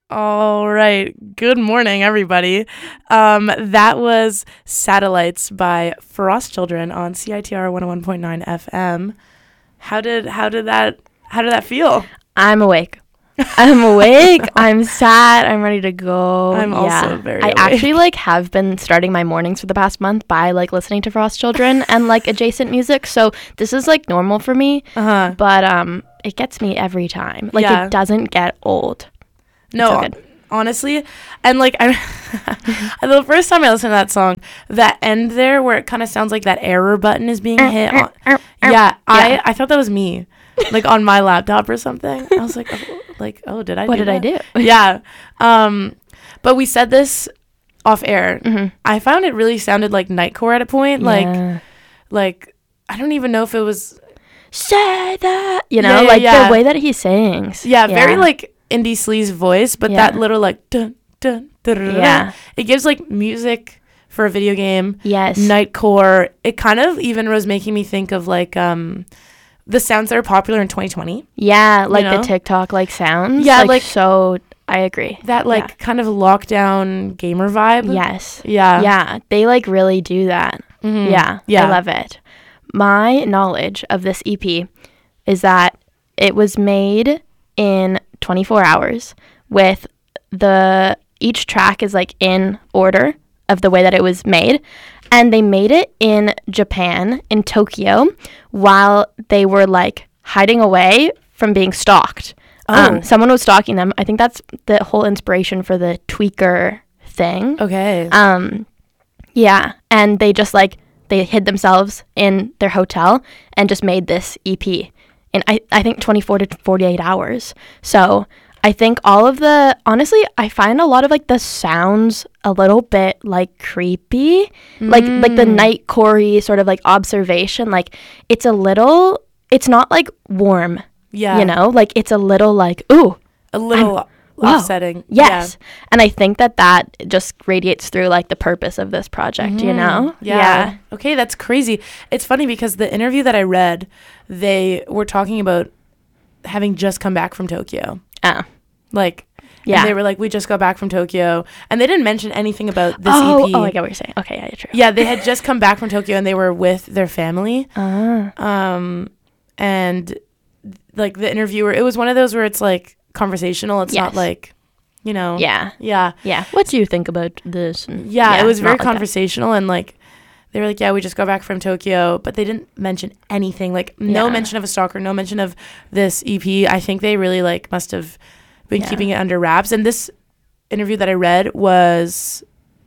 All right. Good morning, everybody. That was Satellites by Frost Children on CITR 101.9 FM. How did that feel? I'm awake. I'm sad. I'm ready to go. I'm also very I awake. actually have been starting my mornings for the past month by listening to Frost Children and adjacent music. So this is normal for me. But it gets me every time. It doesn't get old. No, so honestly, and the first time I listened to that song, that end there where it kind of sounds like that error button is being hit. I thought that was me, on my laptop or something. I was like, did I? What did I do? Yeah, but we said this off air. Mm-hmm. I found it really sounded like Nightcore at a point. I don't even know if it was say that the way that he sings. Very indie sleaze voice, but that little dun, dun, dun, it gives music for a video game. Yes. Nightcore. It kind of even was making me think of the sounds that are popular in 2020. Yeah, the TikTok sounds. Yeah, so I agree. That kind of lockdown gamer vibe. Yes. Yeah. Yeah, they really do that. Mm-hmm. Yeah, I love it. My knowledge of this EP is that it was made in 24 hours with each track is in order of the way that it was made, and they made it in Japan, in Tokyo, while they were hiding away from being stalked. Someone was stalking them. I think that's the whole inspiration for the tweaker thing. Okay. Yeah, and they just they hid themselves in their hotel and just made this EP in I think 24 to 48 hours. So I think honestly, I find a lot of the sounds a little bit creepy, like the Nightcore sort of observation. It's not warm. Yeah. It's a little ooh. A little upsetting. Yes. Yeah. And I think that just radiates through the purpose of this project, Yeah. Okay, that's crazy. It's funny because the interview that I read, they were talking about having just come back from Tokyo. Oh. And they were we just got back from Tokyo. And they didn't mention anything about this EP. Oh, I get what you're saying. Okay, yeah, true. Yeah, they had just come back from Tokyo and they were with their family. And the interviewer, it was one of those where it's conversational. It's not Yeah. Yeah. What do you think about this? It was very conversational and they were we just got back from Tokyo, but they didn't mention anything. No mention of a stalker, no mention of this EP. I think they really must have been keeping it under wraps. And this interview that I read was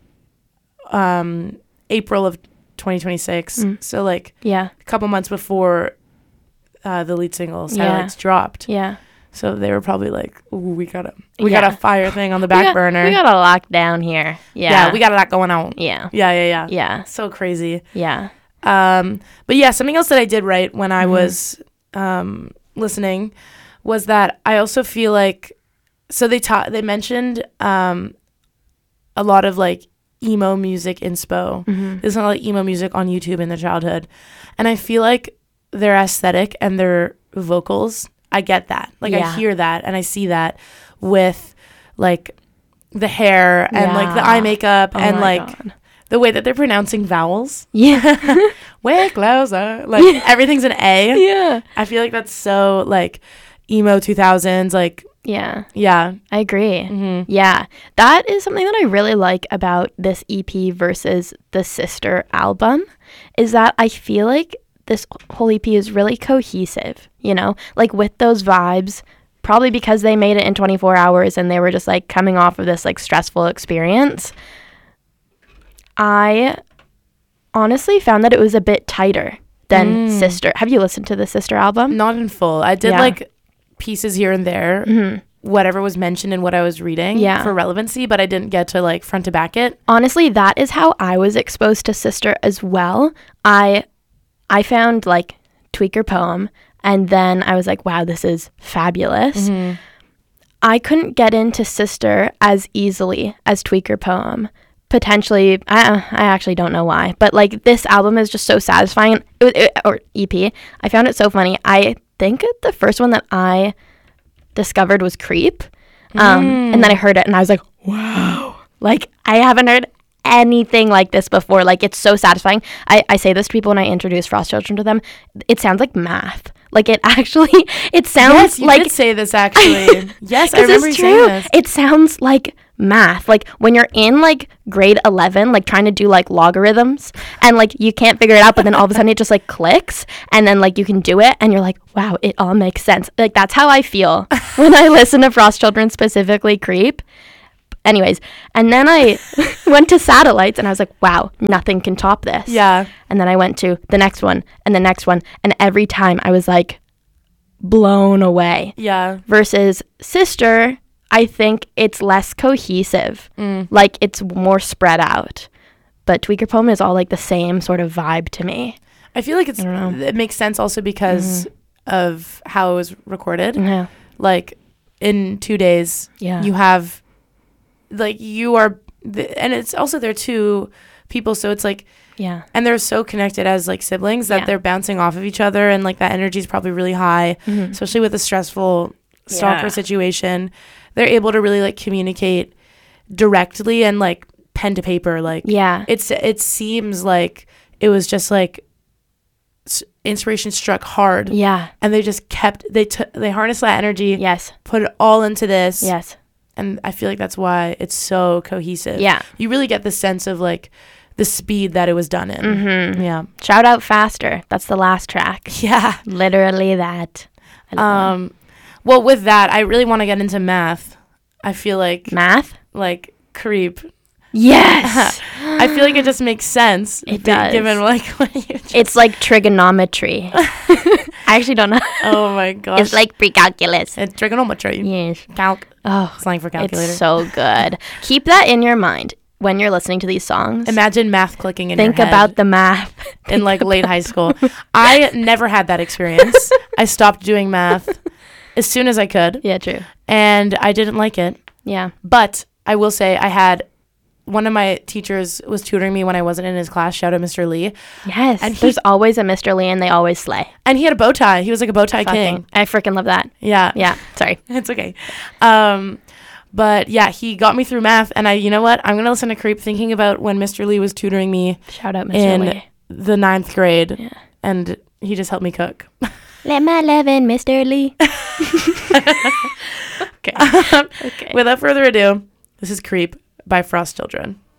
April of 2026. So a couple months before the lead single Satellites dropped. Yeah. So they were probably ooh, we got a fire thing on the back burner. We got a lockdown here. Yeah, we got a lot going on. Yeah. Yeah. So crazy. Yeah. But yeah, something else that I did right when I was listening was that I also feel so they mentioned a lot of emo music inspo. There's a lot of emo music on YouTube in their childhood, and I feel their aesthetic and their vocals, I get that. I hear that and I see that with the hair and the eye makeup and God. The way that they're pronouncing vowels. Yeah. Way closer. Everything's an A. Yeah. I feel that's so emo 2000s. Yeah. Yeah. I agree. Mm-hmm. Yeah. That is something that I really like about this EP versus the sister album, is that I feel this whole EP is really cohesive, with those vibes, probably because they made it in 24 hours and they were just coming off of this stressful experience. I honestly found that it was a bit tighter than Sister. Have you listened to the Sister album? Not in full. I did pieces here and there, whatever was mentioned in what I was reading for relevancy, but I didn't get to front to back it. Honestly, that is how I was exposed to Sister as well. I found Tweaker Poem, and then I was wow, this is fabulous. I couldn't get into Sister as easily as Tweaker Poem. Potentially, I actually don't know why, but this album is just so satisfying. Or EP, I found it so funny. I think the first one that I discovered was Creep, And then I heard it and I was like, wow. Like, I haven't heard anything like this before. Like, it's so satisfying. I say this to people when I introduce Frost Children to them. It sounds like math. Like, it sounds Yes, you like did say this actually. Yes, I 'cause remember you it's saying true. this. It sounds like math. Like, when you're in like grade 11, like trying to do like logarithms and like you can't figure it out, but then all of a sudden it just like clicks and then like you can do it and you're like, wow, it all makes sense. Like, that's how I feel when I listen to Frost Children, specifically Creep. Anyways, and then I went to Satellites and I was like, wow, nothing can top this. Yeah. And then I went to the next one and the next one, and every time I was like blown away. Yeah. Versus Sister, I think it's less cohesive. Like, it's more spread out. But Tweaker Poem is all like the same sort of vibe to me. I feel like I don't know. it makes sense also because of how it was recorded. Yeah. Like, in 2 days, Yeah. you have, like, you are, and it's also they're two people, so it's like, Yeah. and they're so connected as like siblings that Yeah. they're bouncing off of each other, and like that energy is probably really high, especially with a stressful stalker Yeah. situation. They're able to really like communicate directly and like pen to paper. Like, Yeah. it seems like it was just like inspiration struck hard, Yeah. and they just kept they harnessed that energy, Yes. put it all into this, Yes. and I feel like that's why it's so cohesive. Yeah. You really get the sense of like the speed that it was done in. Yeah. Shout out Faster. That's the last track. Yeah. Literally that. I love that. Well, with that, I really want to get into math. I feel like Math? Creep. Yes. I feel like it just makes sense. It does. Given like what you just, It's like trigonometry. I actually don't know. oh my gosh. It's like pre-calculus. it's trigonometry. Yes. Calc. Oh, Slang for calculator. it's so good. Keep that in your mind when you're listening to these songs. Imagine math clicking in Think your head about the math. in like late high school. I never had that experience. I stopped doing math as soon as I could, Yeah, true. and I didn't like it. Yeah. But I will say I had one of my teachers was tutoring me when I wasn't in his class. Shout out Mr. Lee. Yes. And There's always a Mr. Lee and they always slay. And he had a bow tie. He was like a bow tie king. I freaking love that. Yeah. Yeah. Sorry. It's okay. But yeah, he got me through math, and you know what? I'm going to listen to Creep thinking about when Mr. Lee was tutoring me Shout out Mr. in Lee. the 9th grade, Yeah. and he just helped me cook. Let my love in, Mr. Lee. Okay. Okay. Without further ado, this is Creep by Frost Children.